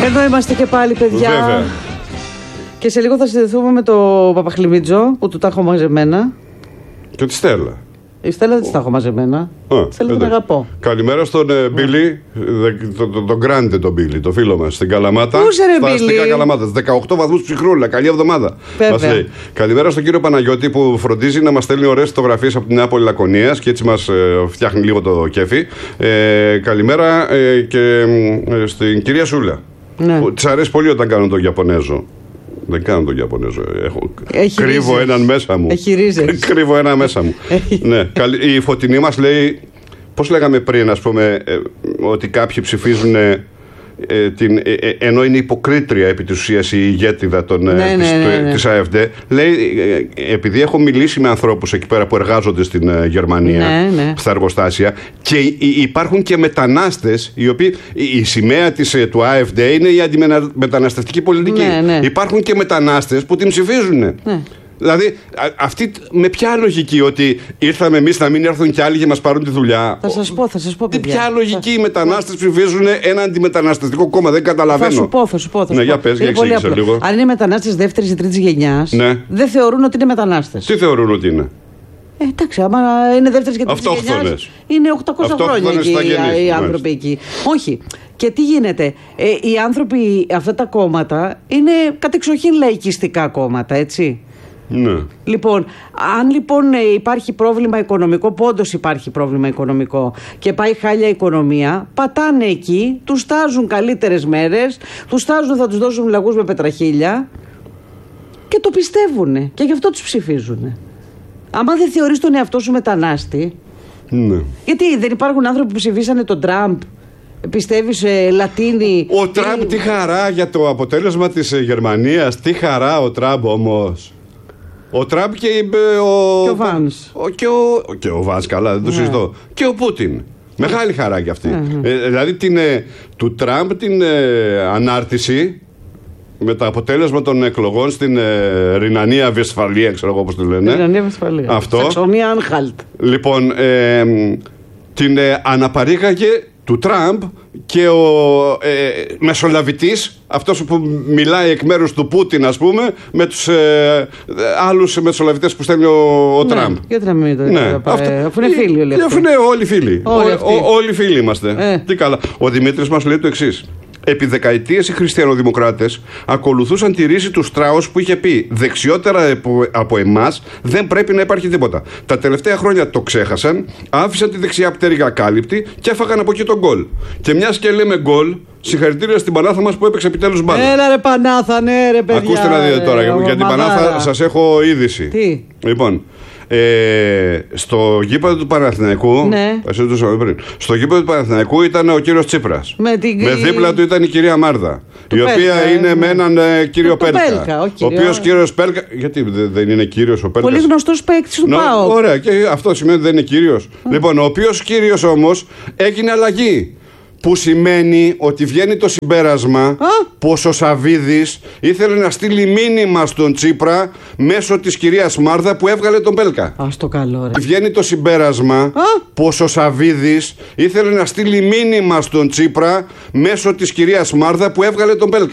Εδώ είμαστε και πάλι, παιδιά. Βέβαια. Και σε λίγο θα συνδεθούμε με το Παπαχλημίτζο που του τα έχω μαζεμένα. Και τη Στέλλα. Η Στέλλα δεν τη τα έχω μαζεμένα. Στέλλα την αγαπώ. Καλημέρα στον Μπίλι, τον Γκράντε τον Μπίλι, το φίλο μας στην Καλαμάτα. Πού είσαι, ρε στα Μπίλι? αστικά Καλαμάτα. 18 βαθμούς ψυχρούλα. Καλή εβδομάδα. Μας λέει. Καλημέρα στον κύριο Παναγιώτη που φροντίζει να μας στέλνει ωραίες φωτογραφίες από την Νεάπολη Λακωνίας και έτσι μας φτιάχνει λίγο το κέφι. Καλημέρα και στην κυρία Σούλα. Ναι. Της αρέσει πολύ όταν κάνουν τον Ιαπωνέζο. Δεν κάνω τον Ιαπωνέζο. Κρύβω έναν μέσα μου. Έχει ρίζες. Κρύβω ένα μέσα μου. Ναι. Η Φωτεινή μας λέει, πώς λέγαμε πριν, ας πούμε, ότι κάποιοι ψηφίζουν ενώ είναι υποκρίτρια επί της ουσίας η ηγέτιδα της AfD. Λέει, επειδή έχω μιλήσει με ανθρώπους εκεί πέρα που εργάζονται στην Γερμανία, στα εργοστάσια, και υπάρχουν και μετανάστες οι οποίοι, η σημαία του AfD είναι η αντιμεταναστευτική πολιτική. Υπάρχουν και μετανάστες που την ψηφίζουν. Δηλαδή, αυτή με ποια λογική, ότι ήρθαμε εμείς να μην έρθουν κι άλλοι και μας πάρουν τη δουλειά? Θα σας πω, παιδιά. Ποια λογική οι μετανάστες ψηφίζουν ένα αντιμεταναστευτικό κόμμα? Δεν καταλαβαίνω. Θα σου πω. Ναι, για πες, για εξήγησε λίγο. Αν είναι μετανάστες δεύτερης ή τρίτης γενιάς, δεν θεωρούν ότι είναι μετανάστες. Τι θεωρούν ότι είναι? Εντάξει, άμα είναι δεύτερης και τρίτης γενιάς, είναι 800 χρόνια εκεί οι άνθρωποι εκεί. Όχι. Και τι γίνεται? Οι άνθρωποι, αυτά τα κόμματα, είναι κατεξοχήν λαϊκιστικά κόμματα, έτσι. Ναι. Λοιπόν, αν λοιπόν υπάρχει πρόβλημα οικονομικό, πόντως υπάρχει πρόβλημα οικονομικό και πάει χάλια οικονομία, πατάνε εκεί, τους τάζουν καλύτερες μέρες, τους τάζουν θα τους δώσουν λαγούς με πετραχίλια και το πιστεύουνε και γι' αυτό τους ψηφίζουνε. Άμα δεν θεωρείς τον εαυτό σου μετανάστη, γιατί δεν υπάρχουν άνθρωποι που ψηφίσανε τον Τραμπ? Πιστεύεις Λατίνοι? Ο Τραμπ τι χαρά για το αποτέλεσμα της Γερμανίας, τι χαρά ο Τραμπ όμως. Ο Τραμπ και ο Βάνς. Και ο Βάνς, καλά, δεν το συζητώ. Και ο Πούτιν. Μεγάλη χαρά για αυτή. Δηλαδή του Τραμπ την ανάρτηση με το αποτέλεσμα των εκλογών στην Ρινανία Βεσφαλία, ξέρω εγώ πώς το λένε. Ρινανία Βεσφαλία. Αυτό. Σαξονία Άνχαλτ. Λοιπόν, την αναπαρήγαγε του Τραμπ και ο μεσολαβητής, αυτός που μιλάει εκ μέρους του Πούτιν, ας πούμε, με τους άλλους μεσολαβητές που στέλνει ο Τραμπ. Γιατί να μην το αφού είναι φίλοι όλοι αυτοί. Αφού είναι όλοι φίλοι. Όλοι φίλοι είμαστε. Τι καλά. Ο Δημήτρης μας λέει το εξής. Επί δεκαετίες οι χριστιανοδημοκράτες ακολουθούσαν τη ρίση του Στράους που είχε πει δεξιότερα από εμάς δεν πρέπει να υπάρχει τίποτα. Τα τελευταία χρόνια το ξέχασαν, άφησαν τη δεξιά πτέρυγα ακάλυπτη και έφαγαν από εκεί τον γκολ. Και μιας και λέμε γκολ, συγχαρητήρια στην Πανάθα μας που έπαιξε επιτέλους μπάλα. Έλα ρε Πανάθα, ναι ρε παιδιά. Ακούστε να δείτε τώρα, για την Πανάθα σας έχω είδηση. Τι? Λοιπόν, στο γήπεδο του Παναθηναϊκού, στο γήπεδο του Παναθηναϊκού ήταν ο κύριος Τσίπρας. Με δίπλα του ήταν η κυρία Μάρδα, η οποία είναι με έναν κύριο Πέλκα. Ο οποίος κύριος Πέλκα. Γιατί δεν είναι κύριος ο Πέλκας? Πολύ γνωστός παίκτης του ΠΑΟΚ. Ωραία, και αυτό σημαίνει ότι δεν είναι κύριος. Λοιπόν, ο οποίος κύριος όμως έγινε αλλαγή. Που σημαίνει ότι βγαίνει το συμπέρασμα πως ο Σαβίδης ήθελε να στείλει μήνυμα στον Τσίπρα μέσω της κυρίας Μάρδα που έβγαλε τον Πέλκα. Ας το καλό, ρε. Βγαίνει το συμπέρασμα πως ο Σαβίδης ήθελε να στείλει μήνυμα στον Τσίπρα μέσω της κυρίας Μάρδα που έβγαλε τον Πέλκα.